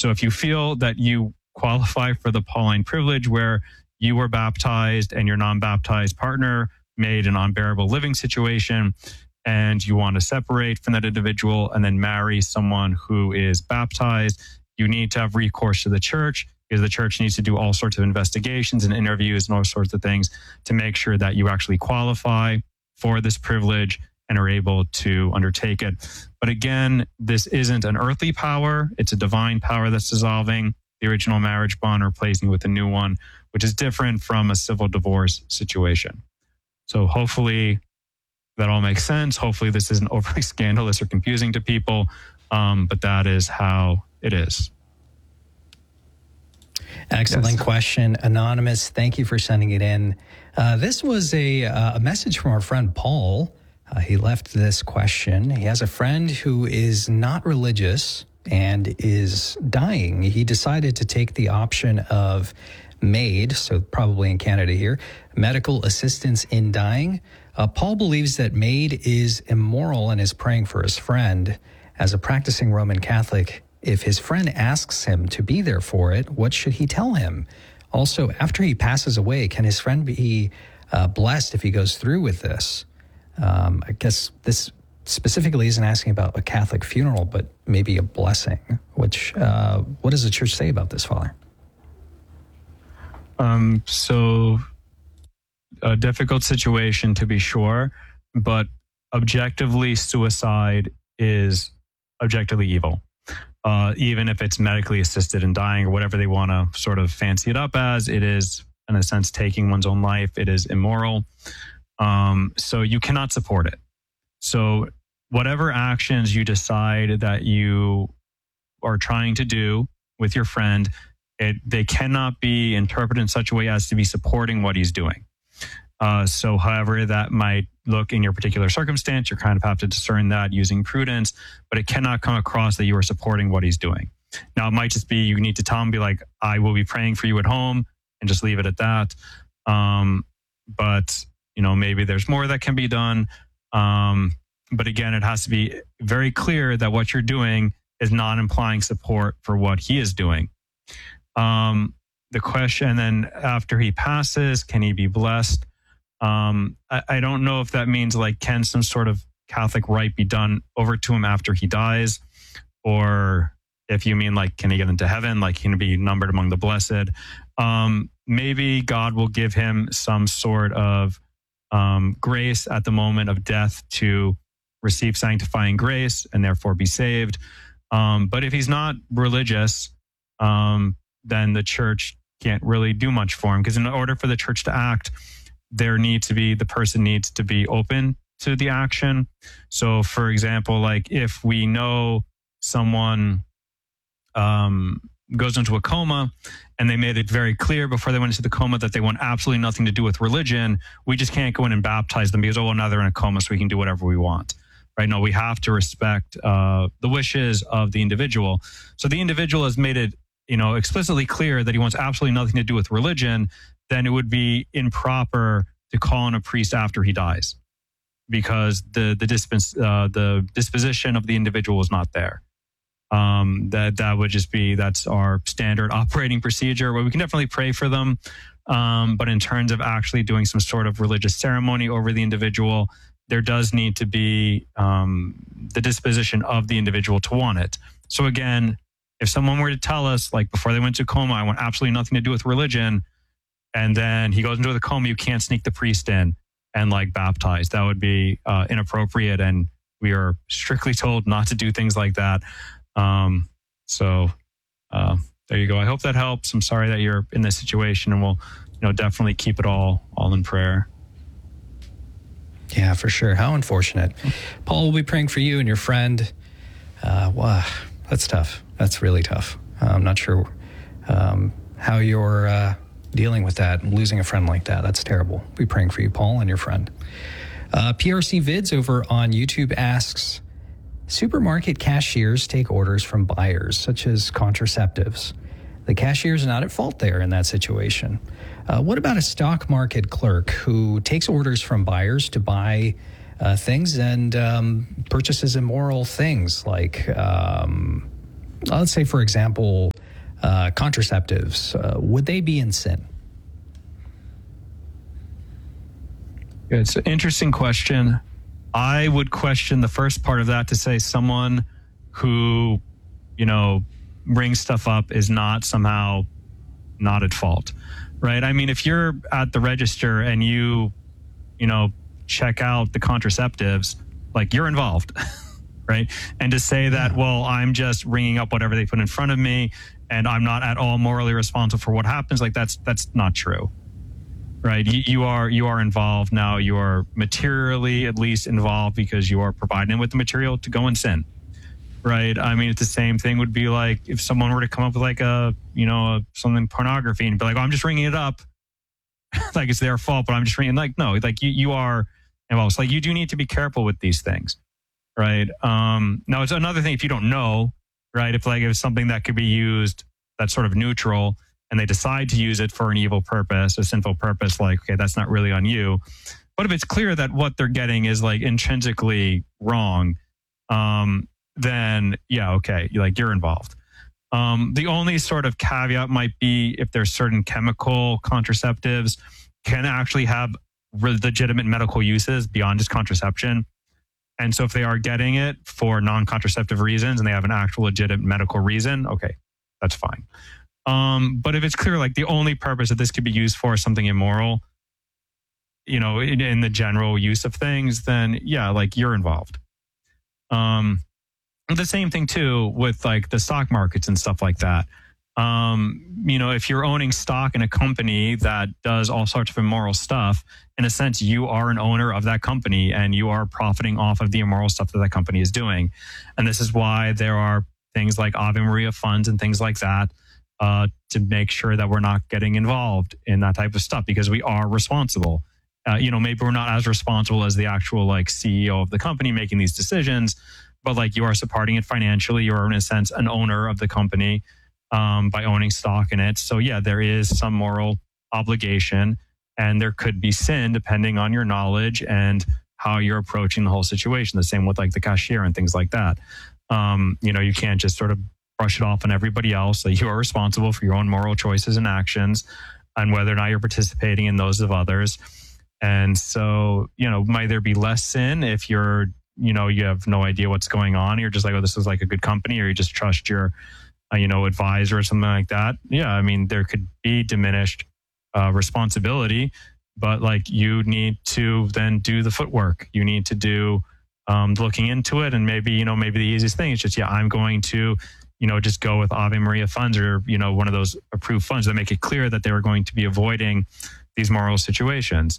So if you feel that you qualify for the Pauline privilege where you were baptized and your non-baptized partner made an unbearable living situation, and you want to separate from that individual and then marry someone who is baptized, you need to have recourse to the church, because the church needs to do all sorts of investigations and interviews and all sorts of things to make sure that you actually qualify for this privilege and are able to undertake it. But again, this isn't an earthly power. It's a divine power that's dissolving the original marriage bond, replacing with a new one, which is different from a civil divorce situation. So hopefully that all makes sense. Hopefully this isn't overly scandalous or confusing to people, but that is how it is. Excellent question. Anonymous, thank you for sending it in. This was a message from our friend Paul. He left this question. He has a friend who is not religious and is dying. He decided to take the option of MAID, so probably in Canada here, medical assistance in dying. Paul believes that MAID is immoral and is praying for his friend. As a practicing Roman Catholic, if his friend asks him to be there for it, what should he tell him? Also, after he passes away, can his friend be blessed if he goes through with this? I guess this specifically isn't asking about a Catholic funeral, but maybe a blessing. Which, what does the church say about this, Father? So a difficult situation to be sure, but objectively, suicide is objectively evil. Even if it's medically assisted in dying or whatever they want to sort of fancy it up as, it is, in a sense, taking one's own life. It is immoral. So you cannot support it. So whatever actions you decide that you are trying to do with your friend, they cannot be interpreted in such a way as to be supporting what he's doing. So however that might look in your particular circumstance, you kind of have to discern that using prudence, but it cannot come across that you are supporting what he's doing. Now, it might just be you need to tell him, be like, I will be praying for you at home, and just leave it at that. But, maybe there's more that can be done. But again, it has to be very clear that what you're doing is not implying support for what he is doing. The question, then after he passes, can he be blessed? I don't know if that means can some sort of Catholic rite be done over to him after he dies? Or if you mean can he get into heaven? Can he be numbered among the blessed? Maybe God will give him some sort of grace at the moment of death to receive sanctifying grace and therefore be saved. But if he's not religious, then the church can't really do much for him, because in order for the church to act, the person needs to be open to the action. So for example, if we know someone goes into a coma and they made it very clear before they went into the coma that they want absolutely nothing to do with religion, we just can't go in and baptize them because, now they're in a coma, so we can do whatever we want. Right? No, we have to respect the wishes of the individual. So the individual has made it explicitly clear that he wants absolutely nothing to do with religion, then it would be improper to call on a priest after he dies, because the disposition of the individual is not there. That would just be, that's our standard operating procedure, where we can definitely pray for them. But in terms of actually doing some sort of religious ceremony over the individual, there does need to be the disposition of the individual to want it. So again, if someone were to tell us, before they went to coma, I want absolutely nothing to do with religion, and then he goes into the coma, you can't sneak the priest in and baptize. That would be inappropriate, and we are strictly told not to do things like that. So there you go. I hope that helps. I'm sorry that you're in this situation, and we'll definitely keep it all in prayer. Yeah, for sure. How unfortunate. Paul will be praying for you and your friend. Wow, that's tough. That's really tough. I'm not sure how you're dealing with that and losing a friend like that. That's terrible. We'll be praying for you, Paul, and your friend. PRC Vids over on YouTube asks, supermarket cashiers take orders from buyers, such as contraceptives. The cashiers are not at fault there in that situation. What about a stock market clerk who takes orders from buyers to buy things and purchases immoral things like let's say, for example, contraceptives, would they be in sin? It's an interesting question. I would question the first part of that to say someone who, brings stuff up is not somehow not at fault, right? I mean, if you're at the register and you check out the contraceptives, like, you're involved, right? And to say that, well, I'm just ringing up whatever they put in front of me and I'm not at all morally responsible for what happens, like, that's not true, right? You are involved now. You are materially at least involved because you are providing with the material to go and sin, right? I mean, it's the same thing would be like if someone were to come up with like something pornography and be like, oh, I'm just ringing it up. Like it's their fault, but I'm just ringing, like, no, like you are involved. So, like, you do need to be careful with these things, right? Now it's another thing if you don't know, right? If it's something that could be used that's sort of neutral and they decide to use it for an evil purpose, a sinful purpose, like, okay, that's not really on you. But if it's clear that what they're getting is like intrinsically wrong, then yeah, okay, you're involved. The only sort of caveat might be if there's certain chemical contraceptives can actually have legitimate medical uses beyond just contraception. And so if they are getting it for non-contraceptive reasons and they have an actual legitimate medical reason, okay, that's fine. But if it's clear, like, the only purpose that this could be used for is something immoral, in the general use of things, then yeah, like, you're involved. The same thing too with like the stock markets and stuff like that. If you're owning stock in a company that does all sorts of immoral stuff, in a sense, you are an owner of that company and you are profiting off of the immoral stuff that that company is doing. And this is why there are things like Ave Maria funds and things like that to make sure that we're not getting involved in that type of stuff because we are responsible. Maybe we're not as responsible as the actual like CEO of the company making these decisions, but like you are supporting it financially. You're in a sense an owner of the company by owning stock in it. So yeah, there is some moral obligation and there could be sin depending on your knowledge and how you're approaching the whole situation. The same with like the cashier and things like that. You can't just sort of brush it off on everybody else. Like, you are responsible for your own moral choices and actions and whether or not you're participating in those of others. And so, might there be less sin if you're, you have no idea what's going on. You're just like, oh, this is like a good company, or you just trust your, advisor or something like that. Yeah. I mean, there could be diminished responsibility, but like you need to then do the footwork. You need to do looking into it. And maybe the easiest thing is just, I'm going to, just go with Ave Maria funds or, one of those approved funds that make it clear that they were going to be avoiding these moral situations.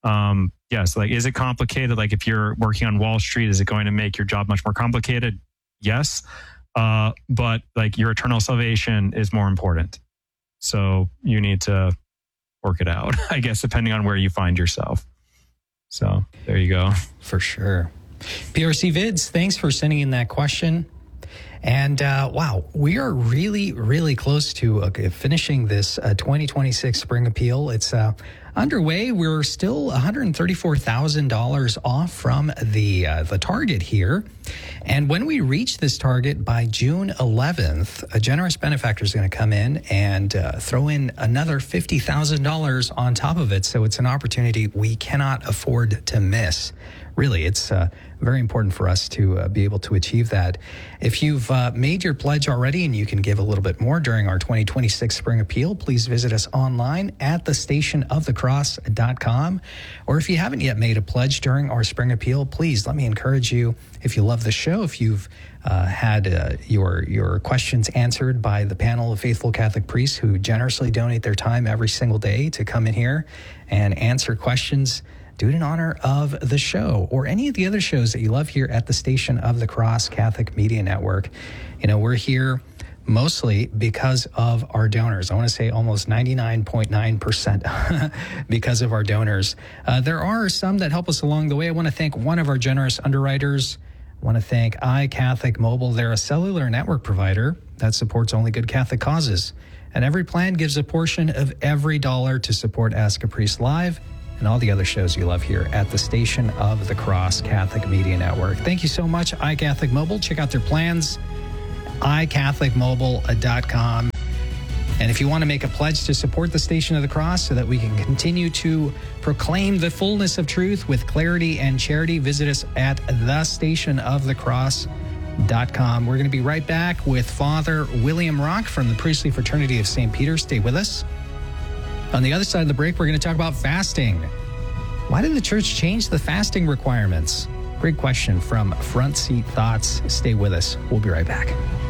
Yes. Like, is it complicated? Like, if you're working on Wall Street, is it going to make your job much more complicated? Yes. But like, your eternal salvation is more important. So you need to work it out, I guess, depending on where you find yourself. So there you go. For sure. PRC Vids, thanks for sending in that question. And wow, we are really, really close to finishing this 2026 Spring Appeal. It's underway. We're still $134,000 off from the target here. And when we reach this target by June 11th, a generous benefactor is going to come in and throw in another $50,000 on top of it. So it's an opportunity we cannot afford to miss. Really, it's very important for us to be able to achieve that. If you've made your pledge already and you can give a little bit more during our 2026 Spring Appeal, please visit us online at thestationofthecross.com. Or if you haven't yet made a pledge during our Spring Appeal, please let me encourage you, if you love the show, if you've had your questions answered by the panel of faithful Catholic priests who generously donate their time every single day to come in here and answer questions, do it in honor of the show or any of the other shows that you love here at the Station of the Cross Catholic Media Network. We're here mostly because of our donors. I want to say almost 99.9% because of our donors. There are some that help us along the way. I want to thank one of our generous underwriters. I want to thank iCatholic Mobile. They're a cellular network provider that supports only good Catholic causes. And every plan gives a portion of every dollar to support Ask a Priest Live and all the other shows you love here at the Station of the Cross Catholic Media Network. Thank you so much, iCatholic Mobile. Check out their plans iCatholicMobile.com. And if you want to make a pledge to support the Station of the Cross so that we can continue to proclaim the fullness of truth with clarity and charity, visit us at thestationofthecross.com. We're going to be right back with Father William Rock from the Priestly Fraternity of St. Peter. Stay with us. On the other side of the break, we're going to talk about fasting. Why did the church change the fasting requirements? Great question from Front Seat Thoughts. Stay with us. We'll be right back.